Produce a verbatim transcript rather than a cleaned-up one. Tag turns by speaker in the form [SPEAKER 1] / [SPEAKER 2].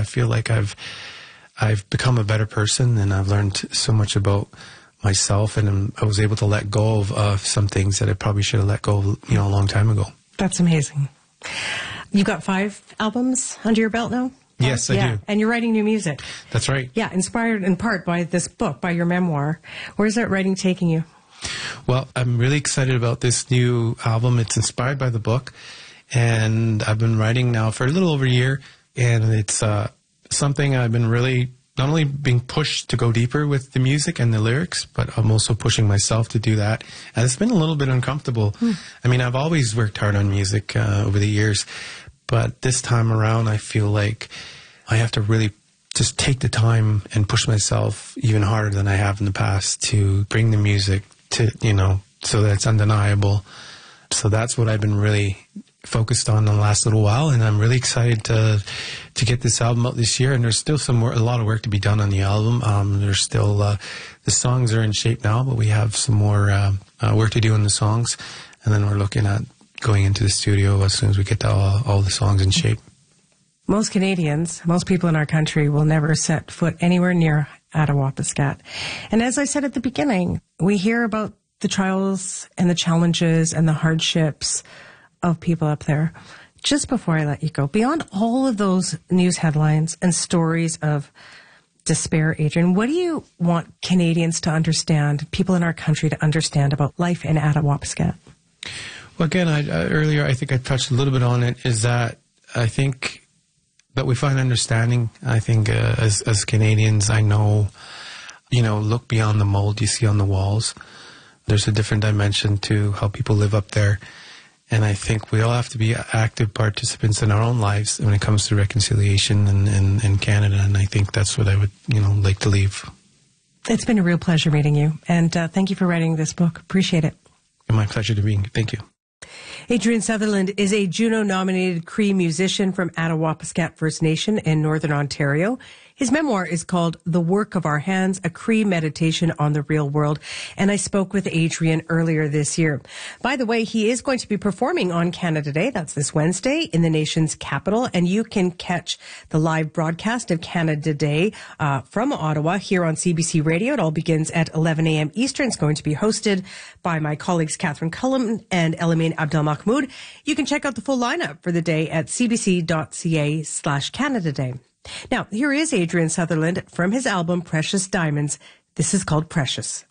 [SPEAKER 1] feel like I've I've become a better person, and I've learned so much about myself, and I was able to let go of uh, some things that I probably should have let go of, you know, a long time ago.
[SPEAKER 2] That's amazing. You've got five albums under your belt now?
[SPEAKER 1] Yes, I
[SPEAKER 2] yeah.
[SPEAKER 1] do.
[SPEAKER 2] And you're writing new music.
[SPEAKER 1] That's right.
[SPEAKER 2] Yeah, inspired in part by this book, by your memoir. Where's that writing taking you?
[SPEAKER 1] Well, I'm really excited about this new album. It's inspired by the book, and I've been writing now for a little over a year, and it's uh, something I've been really not only being pushed to go deeper with the music and the lyrics, but I'm also pushing myself to do that. And it's been a little bit uncomfortable. Hmm. I mean, I've always worked hard on music uh, over the years, but this time around, I feel like I have to really just take the time and push myself even harder than I have in the past to bring the music to, you know, so that it's undeniable. So that's what I've been really focused on in the last little while, and I'm really excited to to get this album out this year. And there's still some more, a lot of work to be done on the album. Um, there's still uh, the songs are in shape now, but we have some more uh, uh, work to do on the songs, and then we're looking at going into the studio as soon as we get the, all, all the songs in shape.
[SPEAKER 2] Most Canadians, most people in our country will never set foot anywhere near Attawapiskat. And as I said at the beginning, we hear about the trials and the challenges and the hardships of people up there. Just before I let you go, beyond all of those news headlines and stories of despair, Adrian, what do you want Canadians to understand, people in our country to understand about life in Attawapiskat?
[SPEAKER 1] Well, again, I, I, earlier I think I touched a little bit on it, is that I think that we find understanding. I think uh, as, as Canadians, I know, you know, look beyond the mold you see on the walls. There's a different dimension to how people live up there. And I think we all have to be active participants in our own lives when it comes to reconciliation in, in, in Canada. And I think that's what I would, you know, like to leave.
[SPEAKER 2] It's been a real pleasure meeting you. And uh, thank you for writing this book. Appreciate it.
[SPEAKER 1] My pleasure to be here. Thank you.
[SPEAKER 2] Adrian Sutherland is a Juno-nominated Cree musician from Attawapiskat First Nation in Northern Ontario. His memoir is called The Work of Our Hands, a Cree Meditation on the Real World. And I spoke with Adrian earlier this year. By the way, he is going to be performing on Canada Day. That's this Wednesday in the nation's capital. And you can catch the live broadcast of Canada Day uh, from Ottawa here on C B C Radio. It all begins at eleven a.m. Eastern. It's going to be hosted by my colleagues Catherine Cullum and Elamine Abdelmahmoud. You can check out the full lineup for the day at cbc.ca slash Canada Day. Now, here is Adrian Sutherland from his album Precious Diamonds. This is called Precious.